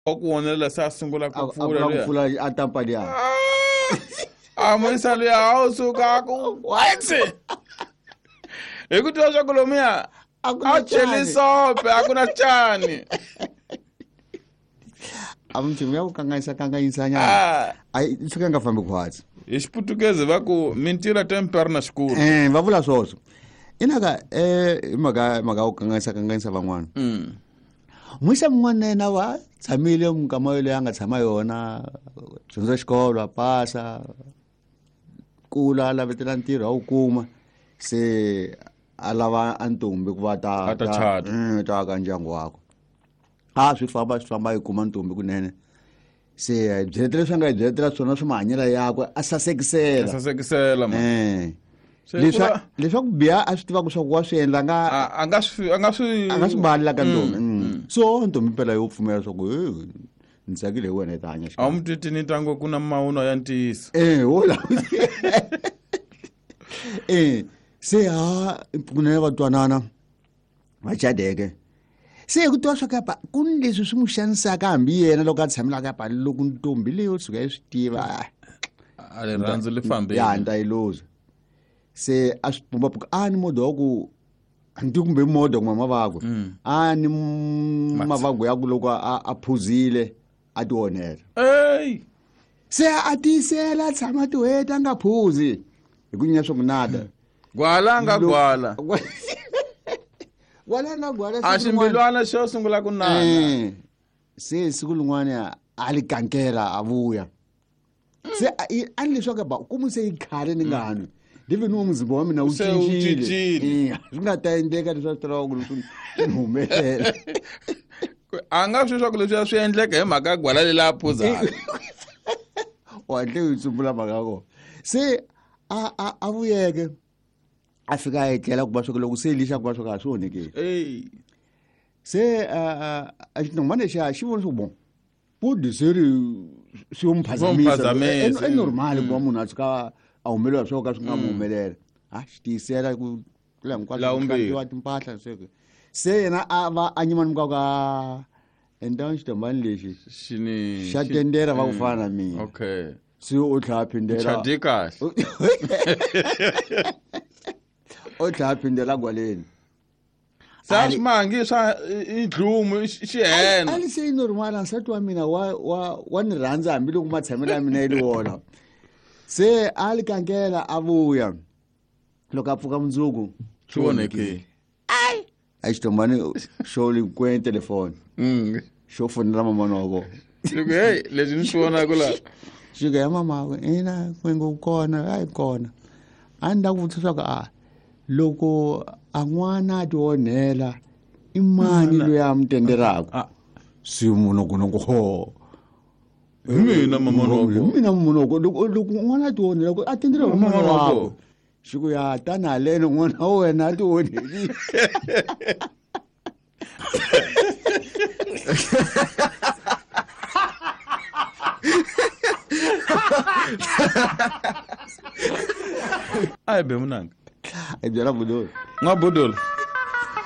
okuonela sa sungula ku pfula pfula a tampa liya moisa luya a suka ku white hi ku twa swa ku lomuya a cheli sope a ku na chani mchimi ya ku kanganyisa nyana ai suka nga fambi khwatsi hi xiputukezi va ku mintirho tempera na xikulu va vula swoswo inaka maka ku kanganyisa van'wana mwisa mun'wana yena va tshamile mukama leyi a nga tshama yona dyondza xikolo a pasa kula lavetela ntirho a wu kuma se a lava a ntombi ku va ta ka ndyangu wako swi famba yi kuma ntombi kunene se byeletela swi nga yi byeletela swona swi mahanyela yakwe a sasekisela leswaku biya a swi tivaka swa ku wa swi endla a nga swi mbalila ka ntombi so ntombi mpela yo pfumela swa ku ni tsakile hi wena hi ta hanya a wu mutwitini tango ku na mawuno ya ntiyiso wola se kunene va twanana va cadeke se ku twa swa kapa ku ni leswi swi n'wi xanisaka hambi yena loko a tshamela kapa loko ntombi leyi yo tshuka yi swi tiva a le rhandzu le fambeni ya ni ta yi luza se a swi pumbapuka a ni modo wa ku ni ti kumbe modo ku mavagwe a ni mavagwe ya ku loko a phuzile a ti onhela se a tiyisela a tshama ti heta a nga phuzi hi ku nyinya swa ku nada gwala nga gwala wala na gwala a ximbilwana xo sungula ku nana se siku lin'wana a li kankela a vuya se a ni leswaku ba ku mu se yi khale ni nga nwi ndivi ni muzimba wa mina wu cincile swi nga ta endleka leswi a swi talaka leswi ni humelela a nga swi swa ku leswi swi endleka hi mhaka gwala lela a phuzaka wa tle yi tsumbula mhaka kona se a vuyeke a fika a etlela ku va swa ku loko se lixa ku va swa ku a swi onhekeli se a xinomana lexiya xi vona swa ku bon podi se ri swi yo mphazamisa normal ku va munhu a tshuka a humeliwa swo ka swi nga mu humelela xi tiyisela ku kula hinkwato timpahla se yena a va a nyima ni muka ka endla xitombani lexi xa tendera va ku fana na mina se o tlhela phindela o tlhela phindela gwaleni sa swimangi swa idlumu xi hena a li se yi normal nsati wa mina wa ni rhandza hambiloko matshamelo ya mina yi li wona se a li kankela a vuya loko a pfuka mundzuku swi onhekile a xitombani xo li kwe telefoni xo fonela mamana wa kona hey leswi ni swi vonaka laha xika ya mamako ina kwenge ku kona a yi kona a ni ta ku vutisa swa ku loko a n'wana a ti onhela i mani loyi a mi tenderaka swi munokonoko hi mina mamanoko loko n'wana a ti onhela a tendera hi mama wako xi ku ya tani haleno n'wana wa wena a ti onhelile ai be munanga byela budolo nga budolo